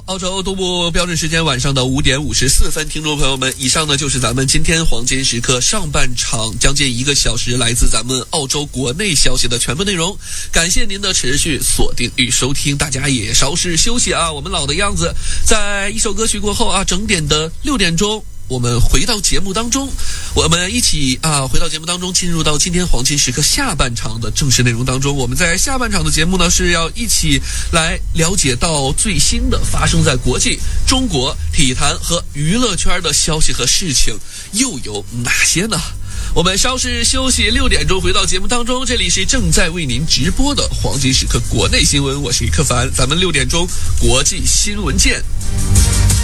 澳洲东部标准时间晚上的5点54分，听众朋友们，以上呢就是咱们今天黄金时刻上半场将近1个小时来自咱们澳洲国内消息的全部内容。感谢您的持续锁定与收听，大家也稍事休息啊。我们老的样子，在一首歌曲过后啊，整点的6点钟。我们回到节目当中，我们一起回到节目当中，进入到今天黄金时刻下半场的正式内容当中。我们在下半场的节目呢，是要一起来了解到最新的发生在国际、中国体坛和娱乐圈的消息和事情又有哪些呢？我们稍事休息，6点钟回到节目当中。这里是正在为您直播的黄金时刻国内新闻，我是柯凡，咱们6点钟国际新闻见。